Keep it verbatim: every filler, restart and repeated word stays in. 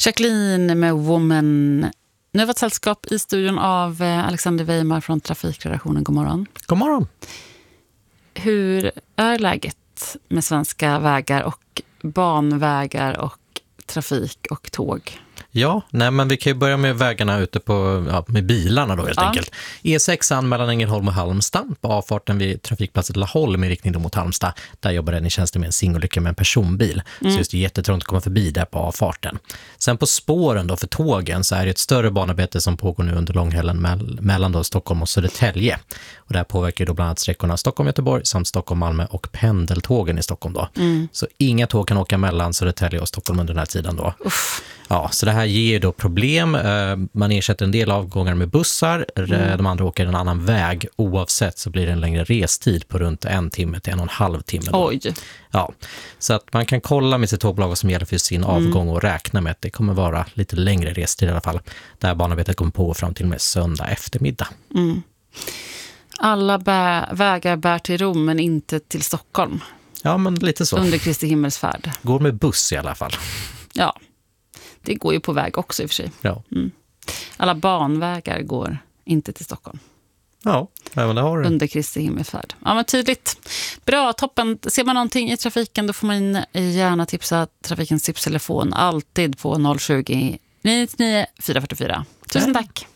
Jacqueline med Woman. Nu har vi ett sällskap i studion av Alexander Weimar från Trafikredaktionen. God morgon. God morgon. Hur är läget med svenska vägar och banvägar och trafik och tåg? Ja, nej, men vi kan ju börja med vägarna ute på, ja, med bilarna då helt ja. enkelt. E sex mellan Ängelholm och Halmstad på avfarten vid trafikplatsen Laholm i riktning mot Halmstad. Där jobbar den i tjänsten med en singolycka med en personbil. Mm. Så just det är jättetrångt att komma förbi där på avfarten. Sen på spåren då för tågen så är det ett större banarbete som pågår nu under långhelgen me- mellan då Stockholm och Södertälje. Och det här påverkar då bland annat sträckorna Stockholm-Göteborg samt Stockholm-Malmö och pendeltågen i Stockholm då. Mm. Så inga tåg kan åka mellan Södertälje och Stockholm under den här tiden då. Uff. Ja, så det här ger då problem. Man ersätter en del avgångar med bussar. Mm. De andra åker en annan väg. Oavsett så blir det en längre restid på runt en timme till en och en halv timme. Då. Oj. Ja, så att man kan kolla med sitt tågbolag som gäller för sin mm. avgång och räkna med att det kommer vara lite längre restid i alla fall. Det här banarbetet kommer på fram till och med söndag eftermiddag. Mm. Alla bä- vägar bär till Rom men inte till Stockholm. Ja, men lite så. Under Kristi himmelsfärd. Går med buss i alla fall. Ja. Det går ju på väg också i och för sig. Ja. Mm. Alla banvägar går inte till Stockholm. Ja, men det har du. Under Kristi himmelsfärd. Ja, men tydligt. Bra, toppen. Ser man någonting i trafiken då får man gärna tipsa Trafikens tipstelefon alltid på noll tjugo, nio nio fyra fyra fyra. Tusen tack.